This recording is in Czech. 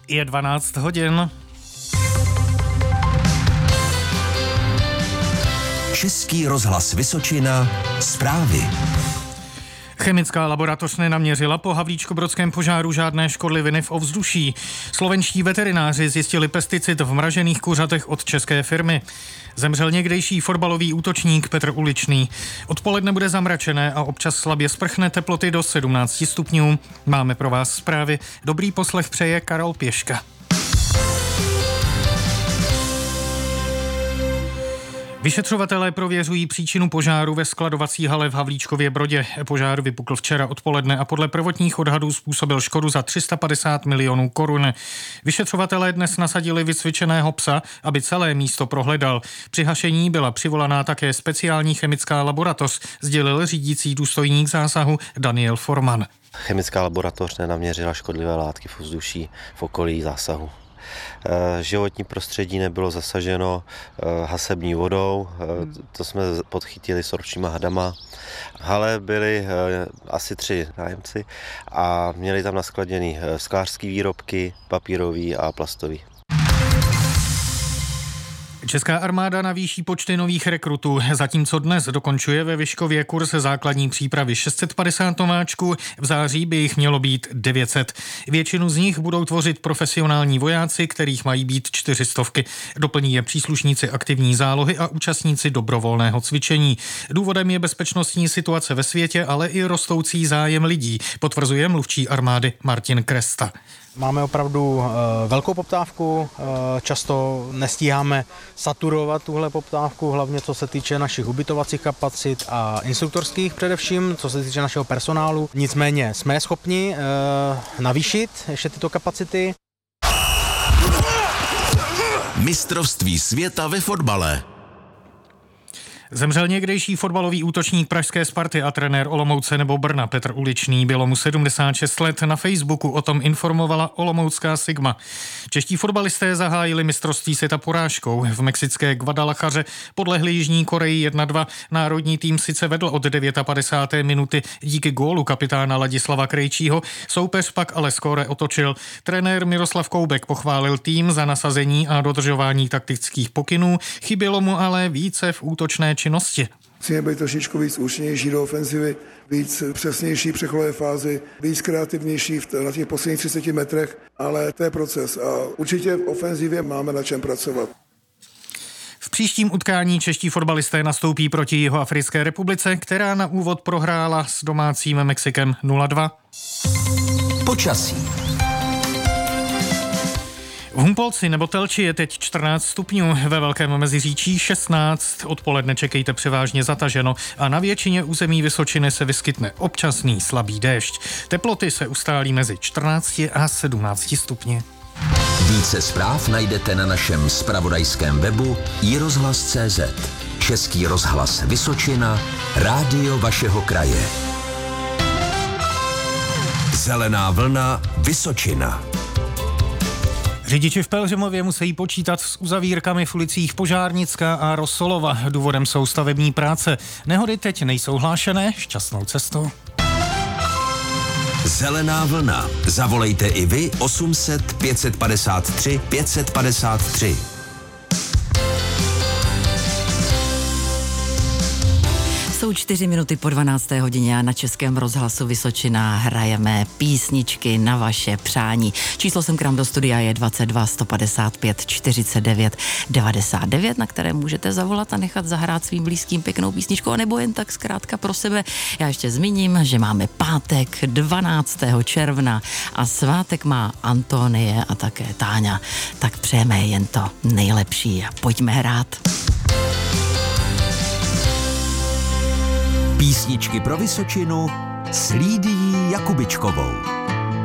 Je 12 hodin. Český rozhlas Vysočina, zprávy. Chemická laboratoř nenaměřila po havlíčkobrodském požáru žádné škodliviny v ovzduší. Slovenští veterináři zjistili pesticid v mražených kuřatech od české firmy. Zemřel někdejší fotbalový útočník Petr Uličný. Odpoledne bude zamračené a občas slabě sprchne, teploty do 17 stupňů. Máme pro vás zprávy. Dobrý poslech přeje Karol Pěška. Vyšetřovatelé prověřují příčinu požáru ve skladovací hale v Havlíčkově Brodě. Požár vypukl včera odpoledne a podle prvotních odhadů způsobil škodu za 350 milionů korun. Vyšetřovatelé dnes nasadili vycvičeného psa, aby celé místo prohledal. Při hašení byla přivolaná také speciální chemická laboratoř, sdělil řídící důstojník zásahu Daniel Forman. Chemická laboratoř nenaměřila škodlivé látky v ovzduší v okolí zásahu. Životní prostředí nebylo zasaženo hasební vodou, to jsme podchytili sorčníma hadama. V hale byli asi 3 nájemci a měli tam naskladěný sklářský výrobky, papírový a plastový. Česká armáda navýší počty nových rekrutů. Zatímco dnes dokončuje ve Vyškově kurz základní přípravy 650 nováčků, v září by jich mělo být 900. Většinu z nich budou tvořit profesionální vojáci, kterých mají být 400. Doplní je příslušníci aktivní zálohy a účastníci dobrovolného cvičení. Důvodem je bezpečnostní situace ve světě, ale i rostoucí zájem lidí, potvrzuje mluvčí armády Martin Kresta. Máme opravdu velkou poptávku, často nestíháme saturovat tuhle poptávku, hlavně co se týče našich ubytovacích kapacit a instruktorských především, co se týče našeho personálu. Nicméně jsme schopni navýšit ještě tyto kapacity. Mistrovství světa ve fotbale. Zemřel někdejší fotbalový útočník pražské Sparty a trenér Olomouce nebo Brna Petr Uličný. Bylo mu 76 let. Na Facebooku o tom informovala olomoucká Sigma. Čeští fotbalisté zahájili mistrovství světa porážkou. V mexické Guadalajaře podlehli Jižní Koreji 1-2. Národní tým sice vedl od 59. minuty díky gólu kapitána Ladislava Krejčího. Soupeř pak ale skóre otočil. Trenér Miroslav Koubek pochválil tým za nasazení a dodržování taktických pokynů. Chybělo mu ale více v útočné činnosti. Musíme být trošičku víc účinnější do ofenzivy, víc přesnější v přechodové fázi, víc kreativnější na těch posledních 30 metrech, ale to je proces a určitě v ofenzivě máme na čem pracovat. V příštím utkání čeští fotbalisté nastoupí proti Jihoafrické republice, která na úvod prohrála s domácím Mexikem 0-2. Počasí. V Humpolci nebo Telči je teď 14 stupňů, ve Velkém Meziříčí 16. Odpoledne čekejte převážně zataženo a na většině území Vysočiny se vyskytne občasný slabý déšť. Teploty se ustálí mezi 14 a 17 stupni. Více zpráv najdete na našem zpravodajském webu iRozhlas.cz. Český rozhlas Vysočina, rádio vašeho kraje. Zelená vlna Vysočina. Řidiči v Pelhřimově musí počítat s uzavírkami v ulicích Požárnická a Rosolova. Důvodem jsou stavební práce. Nehody teď nejsou hlášené, šťastnou cestou. Zelená vlna. Zavolejte i vy 800 553 553. Jsou 4 minuty po 12. hodině a na Českém rozhlasu Vysočina hrajeme písničky na vaše přání. Číslo sem k nám do studia je 22 155 49 99, na které můžete zavolat a nechat zahrát svým blízkým pěknou písničku, anebo jen tak zkrátka pro sebe. Já ještě zmíním, že máme pátek 12. června a svátek má Antonie a také Táňa. Tak přejeme jen to nejlepší a pojďme hrát. Písničky pro Vysočinu s Lídií Jakubičkovou.